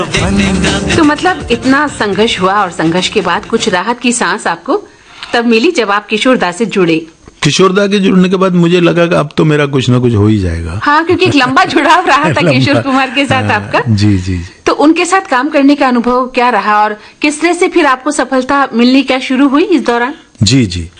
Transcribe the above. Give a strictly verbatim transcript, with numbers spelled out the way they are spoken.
तो मतलब इतना संघर्ष हुआ और संघर्ष के बाद कुछ राहत की सांस आपको तब मिली जब आप किशोर दा से जुड़े। किशोर दा के जुड़ने के बाद मुझे लगा कि अब तो मेरा कुछ ना कुछ हो ही जाएगा। हाँ, क्योंकि एक लंबा जुड़ाव रहा था किशोर कुमार के साथ आपका। जी जी जी। तो उनके साथ काम करने का अनुभव क्या रहा और किस तरह से फिर आपको सफलता मिलनी क्या शुरू हुई इस दौरान? जी जी